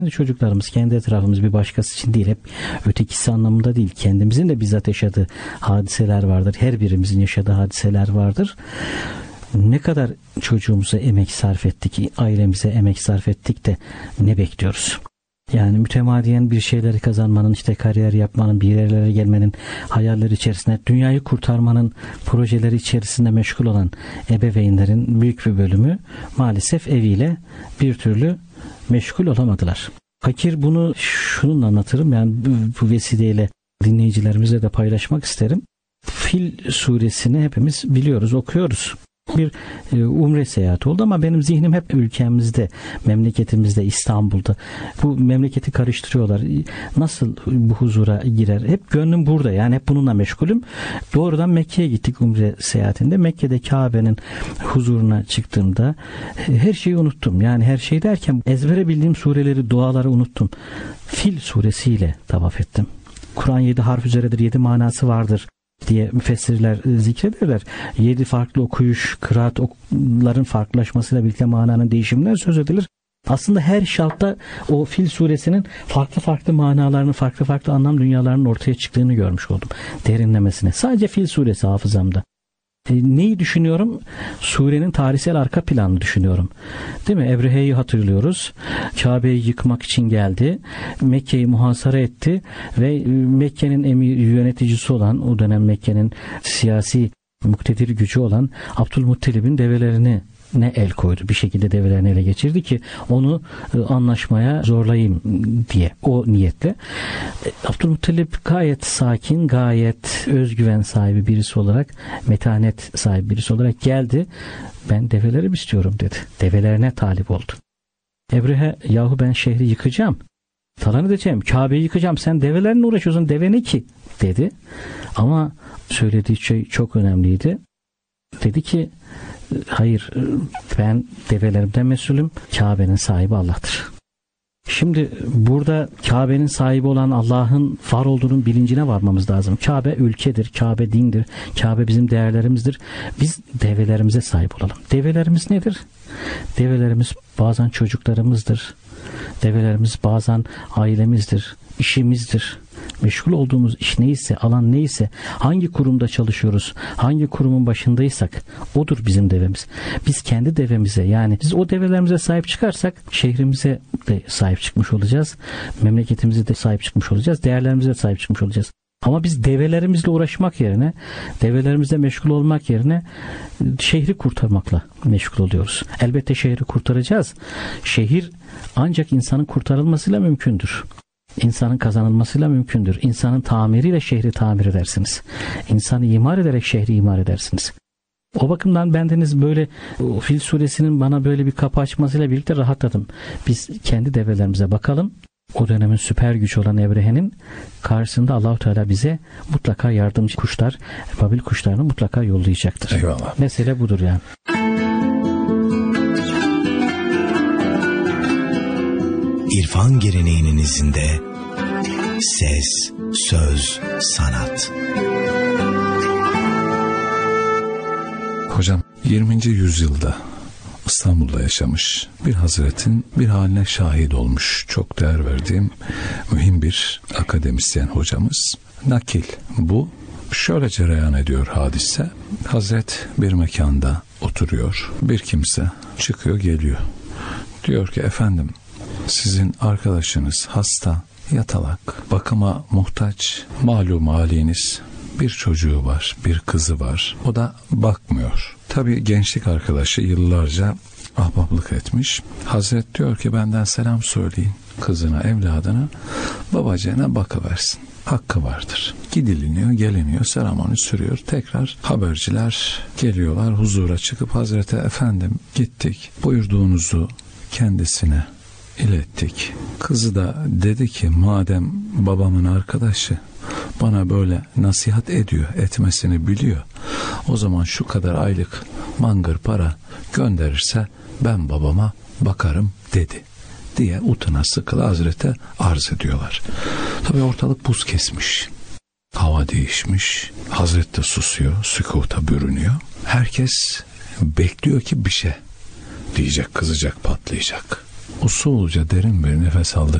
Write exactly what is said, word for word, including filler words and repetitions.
Çocuklarımız, kendi etrafımız, bir başkası için değil, hep ötekisi anlamında değil, kendimizin de bizzat yaşadığı hadiseler vardır. Her birimizin yaşadığı hadiseler vardır. Ne kadar çocuğumuza emek sarf ettik, ailemize emek sarf ettik de ne bekliyoruz? Yani mütemadiyen bir şeyleri kazanmanın, işte kariyer yapmanın, bir yerlere gelmenin hayalleri içerisinde, dünyayı kurtarmanın projeleri içerisinde meşgul olan ebeveynlerin büyük bir bölümü maalesef eviyle bir türlü meşgul olamadılar. Fakir bunu şununla anlatırım, yani bu, bu vesileyle dinleyicilerimize de paylaşmak isterim. Fil suresini hepimiz biliyoruz, okuyoruz. Bir e, umre seyahati oldu ama benim zihnim hep ülkemizde, memleketimizde, İstanbul'da. Bu memleketi karıştırıyorlar. Nasıl bu huzura girer? Hep gönlüm burada, yani hep bununla meşgulüm. Doğrudan Mekke'ye gittik umre seyahatinde. Mekke'de Kabe'nin huzuruna çıktığımda her şeyi unuttum. Yani her şey derken ezbere bildiğim sureleri, duaları unuttum. Fil suresiyle tavaf ettim. Kur'an yedi harf üzeredir, yedi manası vardır diye müfessirler zikrederler. Yedi farklı okuyuş, kıraatların farklılaşmasıyla birlikte mananın değişiminden söz edilir. Aslında her şartta o Fil suresinin farklı farklı manalarını, farklı farklı anlam dünyalarının ortaya çıktığını görmüş oldum. Derinlemesine. Sadece Fil suresi hafızamda. E, neyi düşünüyorum? Surenin tarihsel arka planını düşünüyorum. Değil mi? Ebrehe'yi hatırlıyoruz. Kabe'yi yıkmak için geldi. Mekke'yi muhasara etti ve Mekke'nin emir yöneticisi olan, o dönem Mekke'nin siyasi muktedir gücü olan Abdülmuttalib'in develerini ne el koydu. Bir şekilde develerini ele geçirdi ki onu anlaşmaya zorlayayım diye. O niyetle. Abdülmuttalip gayet sakin, gayet özgüven sahibi birisi olarak, metanet sahibi birisi olarak geldi. Ben develerimi istiyorum dedi. Develerine talip oldu. Ebrehe, yahu ben şehri yıkacağım, talan edeceğim, Kabe'yi yıkacağım, sen develerine uğraşıyorsun, deve ne ki dedi. Ama söylediği şey çok önemliydi. Dedi ki hayır, ben develerimden mesulüm, Kabe'nin sahibi Allah'tır. Şimdi burada Kabe'nin sahibi olan Allah'ın var olduğunun bilincine varmamız lazım. Kabe ülkedir, Kabe dindir, Kabe bizim değerlerimizdir. Biz develerimize sahip olalım. Develerimiz nedir? Develerimiz bazen çocuklarımızdır. Develerimiz bazen ailemizdir, işimizdir. Meşgul olduğumuz iş neyse, alan neyse, hangi kurumda çalışıyoruz, hangi kurumun başındaysak odur bizim devemiz. Biz kendi devemize, yani biz o develerimize sahip çıkarsak şehrimize de sahip çıkmış olacağız. Memleketimize de sahip çıkmış olacağız. Değerlerimize de sahip çıkmış olacağız. Ama biz develerimizle uğraşmak yerine, develerimizle meşgul olmak yerine şehri kurtarmakla meşgul oluyoruz. Elbette şehri kurtaracağız. Şehir ancak insanın kurtarılmasıyla mümkündür. İnsanın kazanılmasıyla mümkündür. İnsanın tamiriyle şehri tamir edersiniz. İnsanı imar ederek şehri imar edersiniz. O bakımdan bendeniz böyle Fil suresinin bana böyle bir kapı açmasıyla birlikte rahatladım. Biz kendi develerimize bakalım. O dönemin süper güç olan Ebrehe'nin karşısında Allah-u Teala bize mutlaka yardımcı kuşlar, Babil kuşlarını mutlaka yollayacaktır. Eyvallah. Mesele budur yani. İrfan geleneğinin izinde ses, söz, sanat. Hocam, yirminci yüzyılda İstanbul'da yaşamış bir hazretin bir haline şahit olmuş çok değer verdiğim mühim bir akademisyen hocamız. Nakil bu. Şöyle cereyan ediyor hadise. Hazret bir mekanda oturuyor. Bir kimse çıkıyor geliyor. Diyor ki efendim, sizin arkadaşınız hasta, yatalak, bakıma muhtaç, malum haliniz, bir çocuğu var, bir kızı var. O da bakmıyor. Tabii gençlik arkadaşı yıllarca ahbaplık etmiş. Hazret diyor ki benden selam söyleyin kızına, evladına, babacığına bakıversin. Hakkı vardır. Gidiliniyor, geliniyor, selamını sürüyor. Tekrar haberciler geliyorlar, huzura çıkıp Hazreti efendim gittik, buyurduğunuzu kendisine ilettik. Kızı da dedi ki madem babamın arkadaşı bana böyle nasihat ediyor, etmesini biliyor, o zaman şu kadar aylık mangır para gönderirse ben babama bakarım dedi diye utuna sıkıla Hazrete arz ediyorlar. Tabii ortalık buz kesmiş. Hava değişmiş. Hazret de susuyor, sükuta bürünüyor. Herkes bekliyor ki bir şey diyecek, kızacak, patlayacak. usulca derin bir nefes aldık.